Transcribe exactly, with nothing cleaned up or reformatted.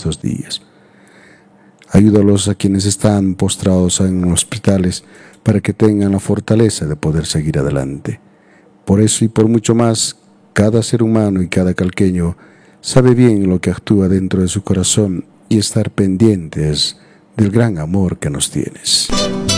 estos días. Ayúdalos a quienes están postrados en hospitales para que tengan la fortaleza de poder seguir adelante. Por eso y por mucho más, cada ser humano y cada calqueño sabe bien lo que actúa dentro de su corazón y estar pendientes del gran amor que nos tienes.